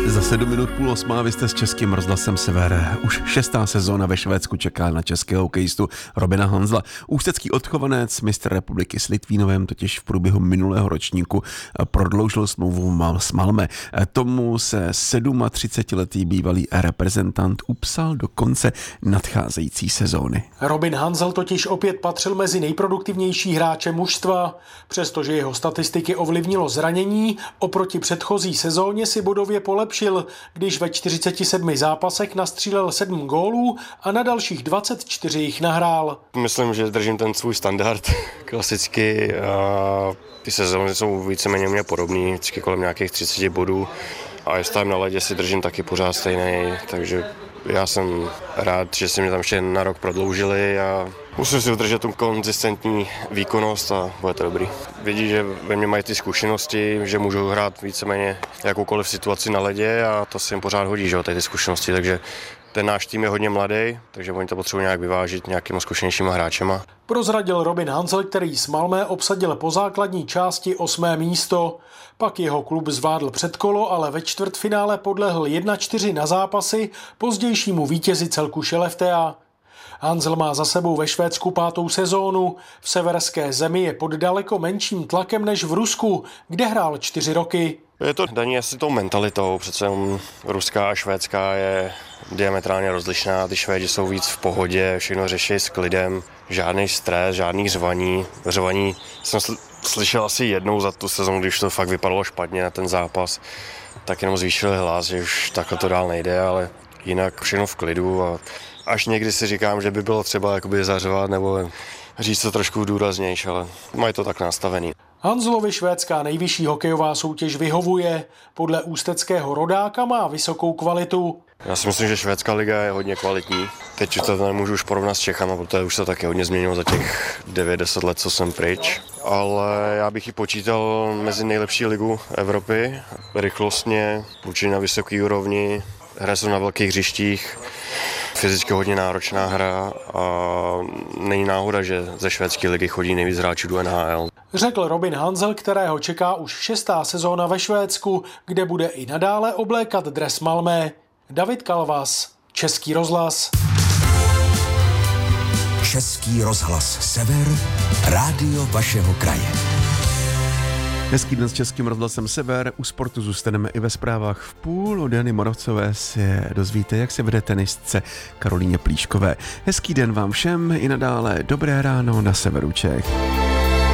Za 7 minut 7:30 vy jste s Českým rozhlasem Sever. Už 6. sezóna ve Švédsku čeká na českého hokejistu Robina Hanzela. Ústecký odchovanec, mistr republiky s Litvínovem, totiž v průběhu minulého ročníku prodloužil smlouvu s Malmö. Tomu se 37letý bývalý reprezentant upsal do konce nadcházející sezóny. Robin Hanzel totiž opět patřil mezi nejproduktivnější hráče mužstva. Přestože jeho statistiky ovlivnilo zranění, oproti předchozí sezóně si bodově polepšil, když ve 47 zápasech nastřílel 7 gólů a na dalších 24 jich nahrál. Myslím, že držím ten svůj standard klasicky. Ty sezóny jsou víceméně mě podobný, vždycky kolem nějakých 30 bodů a jestli tam na ledě si držím taky pořád stejný, takže já jsem rád, že si mě tam ještě na rok prodloužili a musím si udržet tu konzistentní výkonnost a bude to dobrý. Vidí, že ve mně mají ty zkušenosti, že můžu hrát víceméně jakoukoliv situaci na ledě a to se jim pořád hodí, že ty zkušenosti, takže ten náš tým je hodně mladý, takže oni to potřebují nějak vyvážit nějakýma zkušenějšíma hráčema. Prozradil Robin Hanzel, který s Malmö obsadil po základní části 8. místo. Pak jeho klub zvládl předkolo, ale ve čtvrtfinále podlehl 1-4 na zápasy pozdějšímu vítězi celku Skellefteå. Hanzel má za sebou ve Švédsku 5. sezónu. V severské zemi je pod daleko menším tlakem než v Rusku, kde hrál 4 roky. Je to daný asi tou mentalitou, přece ruská a švédská je diametrálně rozlišná, ty Švédi jsou víc v pohodě, všechno řeší s klidem, žádný stres, žádný řvaní. Řvaní jsem slyšel asi jednou za tu sezonu, když to fakt vypadalo špatně na ten zápas, tak jenom zvýšili hlas, že už takhle to dál nejde, ale jinak všechno v klidu a až někdy si říkám, že by bylo třeba jakoby zařvat nebo říct to trošku důraznější, ale mají to tak nastavený. Hanzelovi švédská nejvyšší hokejová soutěž vyhovuje. Podle ústeckého rodáka má vysokou kvalitu. Já si myslím, že švédská liga je hodně kvalitní. Teď to nemůžu už porovnat s Čechama, protože už se taky hodně změnilo za těch 9-10 let, co jsem pryč. Ale já bych ji počítal mezi nejlepší ligu Evropy. Rychlostně, určitě na vysoké úrovni, hraje se na velkých hřištích, fyzicky hodně náročná hra a není náhoda, že ze švédské ligy chodí nejvíc hráčů do NHL. Řekl Robin Hanzel, kterého čeká už 6. sezóna ve Švédsku, kde bude i nadále oblékat dres Malmö. David Kalvas, Český rozhlas. Český rozhlas Sever, rádio vašeho kraje. Hezký den s Českým rozhlasem Sever. U sportu zůstaneme i ve zprávách v půl. Od Jany Moravcové si dozvíte, jak se vede tenistce Karolíně Plíškové. Hezký den vám všem, i nadále dobré ráno na severu Čech.